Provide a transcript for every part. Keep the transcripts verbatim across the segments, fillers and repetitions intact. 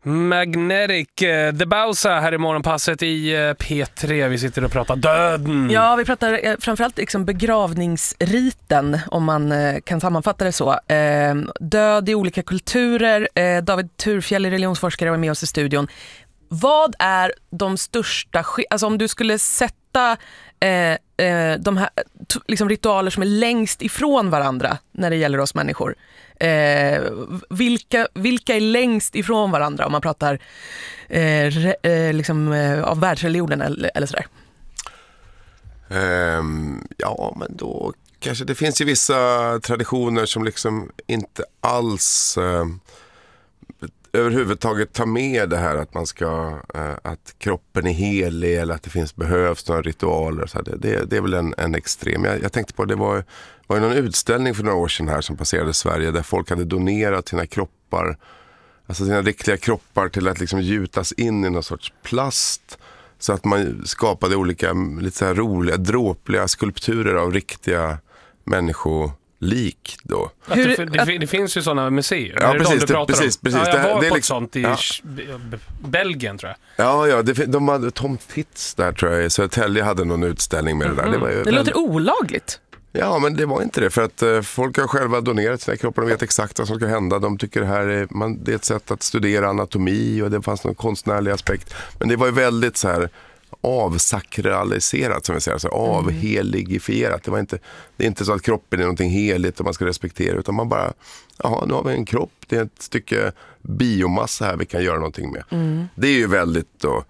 Magnetic, The Bausa här i morgonpasset i P tre. Vi sitter och pratar döden. Ja, vi pratar framförallt liksom begravningsriten, om man kan sammanfatta det så. Eh, död i olika kulturer. Eh, David Thurfjell, religionsforskare, var med oss i studion. Vad är de största... Alltså om du skulle sätta eh, eh, de här t- liksom ritualer som är längst ifrån varandra när det gäller oss människor. Eh, vilka, vilka är längst ifrån varandra om man pratar eh, re, eh, liksom, eh, av världsreligionen eller, eller sådär? Um, ja, men då kanske det finns ju vissa traditioner som liksom inte alls uh, överhuvudtaget tar med det här att man ska uh, att kroppen är helig eller att det finns behövs några ritualer. Så det, det, det är väl en, en extrem. Jag, jag tänkte på det var var ju någon utställning för några år sedan här som passerade Sverige där folk hade donerat sina kroppar, alltså sina riktiga kroppar, till att liksom gjutas in i någon sorts plast så att man skapade olika lite så här roliga, dråpliga skulpturer av riktiga människolik då. Att det, det, det, det finns ju sådana museer. Ja, precis, det, precis, precis. Ja, jag var det, det på är ett sånt i ja. Belgien, tror jag. Ja, ja det, de hade Tom Tits där, tror jag. Södertälje hade någon utställning med mm. det där. Det, var ju det väl... låter olagligt. Ja, men det var inte det, för att uh, folk har själva donerat sina kroppar, de vet exakt vad som ska hända. De tycker det här är, man, det är ett sätt att studera anatomi och det fanns någon konstnärlig aspekt. Men det var ju väldigt så här avsakraliserat, som vi säger, så avheligifierat. Det var inte, det är inte så att kroppen är någonting heligt och man ska respektera, utan man bara, jaha, nu har vi en kropp, det är ett stycke biomassa här vi kan göra någonting med. Mm. Det är ju väldigt då,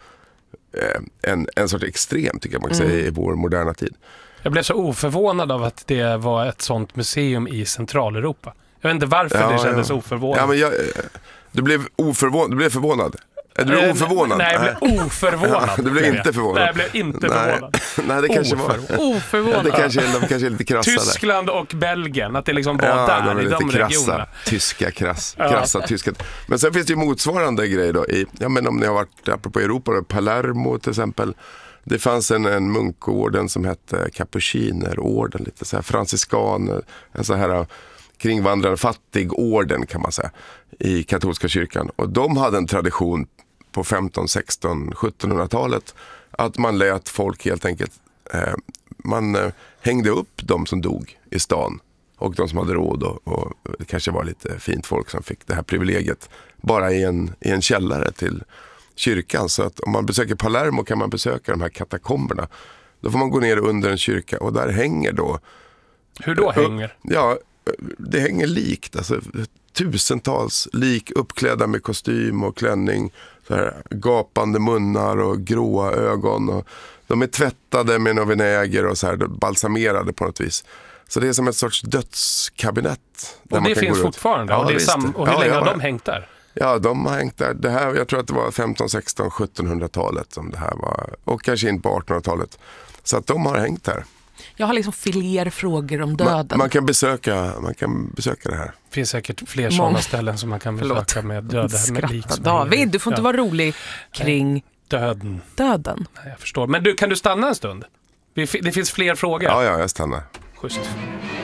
eh, en, en sorts extrem, tycker jag man kan säga, mm. i vår moderna tid. Jag blev så oförvånad av att det var ett sånt museum i Centraleuropa. Jag vet inte varför ja, det kändes ja. oförvånad. Ja, men jag, du blev oförvånad, du blev förvånad. Är du äh, oförvånad? Nej, jag blev oförvånad. Ja, du blev inte förvånad. Nej, jag blev inte nej. förvånad. Nej, det kanske var... Oförvånad. Det kanske, de kanske är lite krassa. Tyskland och Belgien, att det liksom var ja, där de i de krassa, regionerna. Tyska, krass, krassa, ja. tyska. Men sen finns det ju motsvarande grejer då. I, ja, men om ni har varit, apropå Europa, då, Palermo till exempel. Det fanns en, en munkorden som hette Kapucinerorden, lite så här franciskaner, en så här kringvandrande fattigorden kan man säga, i katolska kyrkan. Och de hade en tradition på femton, sexton, sjuttonhundratalet att man lät folk helt enkelt, eh, man eh, hängde upp de som dog i stan och de som hade råd och, och det kanske var lite fint folk som fick det här privilegiet bara i en, i en källare till kyrkan. Så att om man besöker Palermo kan man besöka de här katakomberna. Då får man gå ner under en kyrka och där hänger då... Hur då hänger? Ja, det hänger likt. Alltså tusentals lik uppklädda med kostym och klänning. Så här, gapande munnar och gråa ögon. Och de är tvättade med någon vinäger och så här, balsamerade på något vis. Så det är som ett sorts dödskabinett. Där och man det kan finns gå fortfarande? Ja, och, det är sam- och hur ja, länge ja. har de hängt där? Ja, de har hängt där. Det här, jag tror att det var femton, sexton, sjuttonhundratalet som det här var. Och kanske in på artonhundratalet. Så att de har hängt här. Jag har liksom fler frågor om döden. Man, man, kan, besöka, man kan besöka det här. Det finns säkert fler sådana Mång. ställen som man kan besöka Förlåt. med döda. Med lik David, du får inte ja. vara rolig kring döden. döden. Nej, jag förstår. Men du, kan du stanna en stund? Det finns fler frågor. Ja, ja, jag stannar. Schysst.